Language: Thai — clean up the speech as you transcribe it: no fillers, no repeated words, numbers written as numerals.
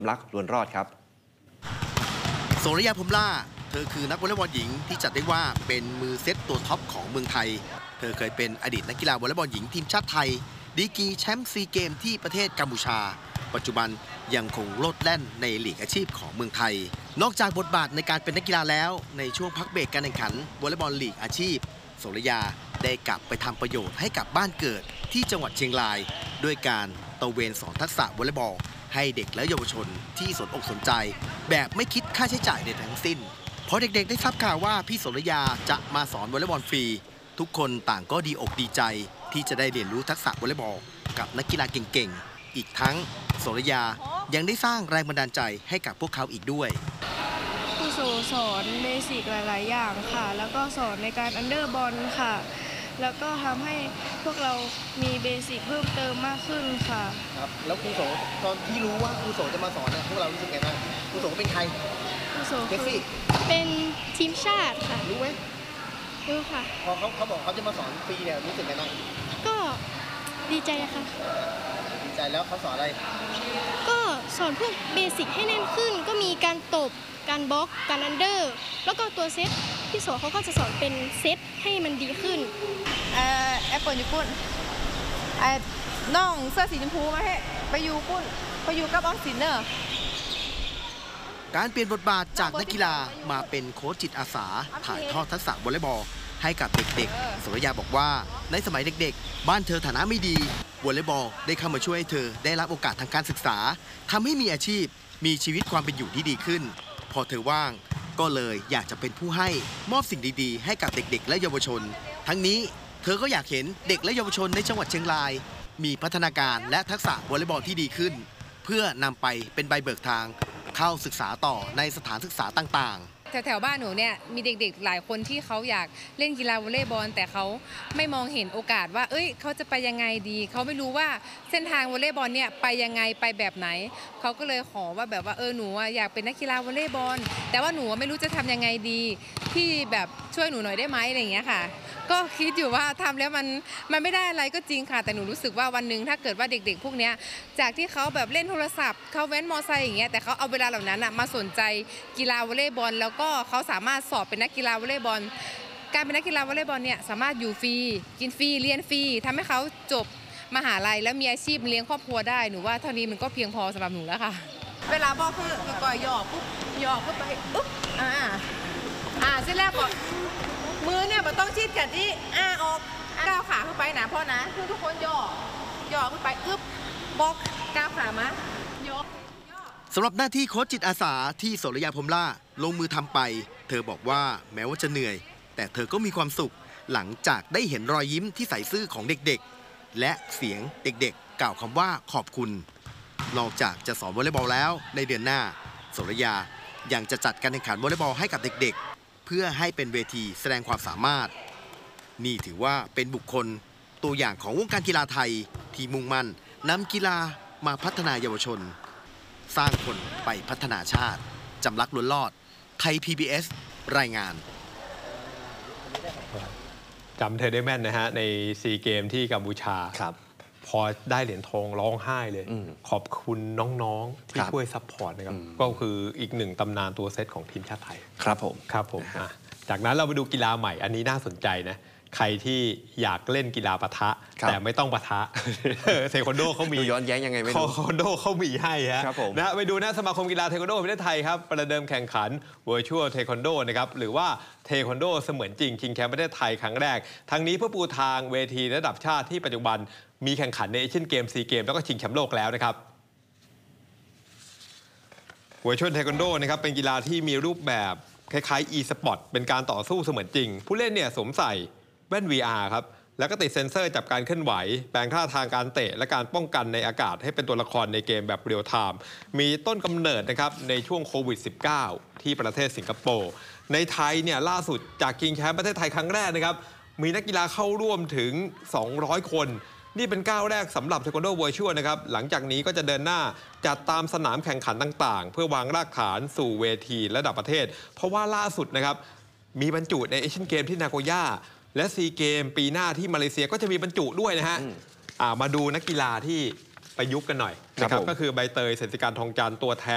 รักล้วนรอดครับโสระยา พรหมล่าเธอคือนักวอลเลย์บอลหญิงที่จัดได้ว่าเป็นมือเซตตัวท็อปของเมืองไทยเธอเคยเป็นอดีตนักกีฬาวอลเลย์บอลหญิงทีมชาติไทยดีกรีแชมป์ซีเกมที่ประเทศกัมพูชาปัจจุบันยังคงโลดแล่นในลีกอาชีพของเมืองไทยนอกจากบทบาทในการเป็นนักกีฬาแล้วในช่วงพักเบรกการแข่งขันวอลเลย์บอลลีกอาชีพโสระยาได้กลับไปทำประโยชน์ให้กับบ้านเกิดที่จังหวัดเชียงรายด้วยการตระเวนสอนทักษะวอลเลย์บอลให้เด็กและเยาวชนที่สนอกสนใจแบบไม่คิดค่าใช้จ่ายใดทั้งสิ้นพอเด็กๆได้ทราบข่าวว่าพี่โสระยาจะมาสอนวอลเลย์บอลฟรีทุกคนต่างก็ดีอกดีใจที่จะได้เรียนรู้ทักษะวอลเลย์บอลกับนักกีฬาเก่งๆอีกทั้งโสระยายังได้สร้างแรงบันดาลใจให้กับพวกเขาอีกด้วยครูโสสอนเบสิกหลายๆอย่างค่ะแล้วก็สอนในการอันเดอร์บอลค่ะแล้วก็ทำให้พวกเรามีเบสิกเพิ่มเติมมากขึ้นค่ะครับแล้วครูโสตอนที่รู้ว่าครูโสจะมาสอนเนี่ยพวกเรารู้สึกไงบ้างครูโสเป็นใครครูโสเป็นทีมชาติค่ะรู้ไหมรู้ค่ะพอเขาบอกเขาจะมาสอนฟรีเนี่ยรู้สึกไงบ้างก็ดีใจค่ะดีใจแล้วเขาสอนอะไรก็สอนพวกเบสิกให้แน่นขึ้นก็มีการตบการบล็อกการอันเดอร์แล้วก็ตัวเซตพี่โสเขาก็จะสอนเป็นเซตให้มันดีขึ้นแอปเปิลญี่ปุ่นน้องเสื้อสีชมพูมาให้ไปอยู่ปุ่นไปอยู่กับออมสินเนอร์การเปลี่ยนบทบาทจากนักกีฬามาเป็นโค้ชจิตอาสาถ่ายทอดทักษะวอลเลย์บอลให้กับเด็กๆโสระยาบอกว่าในสมัยเด็กๆบ้านเธอฐานะไม่ดีวอลเลย์บอลได้เข้ามาช่วยให้เธอได้รับโอกาสทางการศึกษาทำให้มีอาชีพมีชีวิตความเป็นอยู่ที่ดีขึ้นพอเธอว่างก็เลยอยากจะเป็นผู้ให้มอบสิ่งดีๆให้กับเด็กๆและเยาวชนทั้งนี้เธอก็อยากเห็นเด็กและเยาวชนในจังหวัดเชียงรายมีพัฒนาการและทักษะวอลเลย์บอลที่ดีขึ้นเพื่อนำไปเป็นใบเบิกทางเข้าศึกษาต่อในสถานศึกษาต่างๆแถวบ้านหนูเนี่ยมีเด็กๆหลายคนที่เขาอยากเล่นกีฬาวอลเลย์บอลแต่เขาไม่มองเห็นโอกาสว่าเขาจะไปยังไงดีเขาไม่รู้ว่าเส้นทางวอลเลย์บอลเนี่ยไปยังไงไปแบบไหนเขาก็เลยขอว่าแบบว่าหนูอยากเป็นนักกีฬาวอลเลย์บอลแต่ว่าหนูไม่รู้จะทำยังไงดีที่แบบช่วยหนูหน่อยได้ไหมอะไรอย่างเงี้ยค่ะก็คิดอยู่ว่าทำแล้วมันไม่ได้อะไรก็จริงค่ะแต่หนูรู้สึกว่าวันหนึ่งถ้าเกิดว่าเด็กๆพวกเนี้ยจากที่เขาแบบเล่นโทรศัพท์เขาแว้นมอไซค์อย่างเงี้ยแต่เขาเอาเวลาเหล่านั้นมาสนใจกีฬาวอลเลย์บอลแล้วก็เขาสามารถสอบเป็นนักกีฬาวอลเลย์บอลการเป็นนักกีฬาวอลเลย์บอลเนี่ยสามารถอยู่ฟรีกินฟรีเรียนฟรีทำให้เขาจบมหาลัยแล้วมีอาชีพเลี้ยงครอบครัวได้หนูว่าเท่านี้มันก็เพียงพอสำหรับหนูแล้วค่ะเวลาบอลคือก่อยหยอกปุ๊บหยอกปุ๊บไปปุ๊บเส้นแรกก่อนมือเนี่ยมันต้องชิดกันที่ออกก้าวขาขึ้นไปนะพ่อนะทุกคนย่อขึ้นไปบล็อกก้าวขามายกสำหรับหน้าที่โค้ชจิตอาสาที่โสระยา พรหมล่าลงมือทำไปเธอบอกว่าแม้ว่าจะเหนื่อยแต่เธอก็มีความสุขหลังจากได้เห็นรอยยิ้มที่ใสซื่อของเด็กๆและเสียงเด็กๆกล่าวคำว่าขอบคุณนอกจากจะสอนวอลเลย์บอลแล้วในเดือนหน้าโสระยายังจะจัดการแข่งขันวอลเลย์บอลให้กับเด็กๆเพื่อให้เป็นเวทีแสดงความสามารถนี่ถือว่าเป็นบุคคลตัวอย่างของวงการกีฬาไทยที่มุ่งมั่นนำกีฬามาพัฒนาเยาวชนสร้างคนไปพัฒนาชาติจำรักล้วนรอดไทย PBS รายงานจำเธอได้แม่นนะฮะในซีเกมที่กัมพูชาครับพอได้เหรียญทองร้องไห้เลยขอบคุณน้องๆที่ช่วยซัพพอร์ตนะครับก็คืออีกหนึ่งตำนานตัวเซตของทีมชาติไทยครับผมจากนั้นเราไปดูกีฬาใหม่อันนี้น่าสนใจนะใครที่อยากเล่นกีฬาปะทะแต่ไม่ต้องปะทะเทควันโดเขามีย้อนแย้งยังไงไม่รู้เทควันโดเขามีให้ฮะนะไปดูนะสมาคมกีฬาเทควันโดประเทศไทยครับประเดิมแข่งขัน Virtual Taekwondo นะครับหรือว่าเทควันโดเสมือนจริงชิงแชมป์ประเทศไทยครั้งแรกทั้งนี้เพื่อปูทางเวทีระดับชาติที่ปัจจุบันมีแข่งขันในเอเชียนเกมซีเกมแล้วก็ชิงแชมป์โลกแล้วนะครับVirtual Taekwondo นะครับเป็นกีฬาที่มีรูปแบบคล้ายๆ e-sport เป็นการต่อสู้เสมือนจริงผู้เล่นเนี่ยสวมใส่แว่น VR ครับแล้วก็ติดเซ็นเซอร์จับการเคลื่อนไหวแปลงท่าทางการเตะและการป้องกันในอากาศให้เป็นตัวละครในเกมแบบเรียลไทม์มีต้นกำเนิดนะครับในช่วงโควิด -19 ที่ประเทศสิงคโปร์ในไทยเนี่ยล่าสุดจากชิงแชมป์ประเทศไทยครั้งแรกนะครับมีนักกีฬาเข้าร่วมถึง200คนนี่เป็นก้าวแรกสำหรับเทควันโดเวอร์ชวลนะครับหลังจากนี้ก็จะเดินหน้าจัดตามสนามแข่งขันต่างๆเพื่อวางรากฐานสู่เวทีระดับประเทศเพราะว่าล่าสุดนะครับมีบรรจุในเอเชียนเกมที่นาโกย่าและซีเกมปีหน้าที่มาเลเซียก็จะมีบรรจุด้วยนะฮะมาดูนักกีฬาที่ประยุกต์กันหน่อยนะครับก็คือใบเตยเศรษฐการทองจันทร์ตัวแทน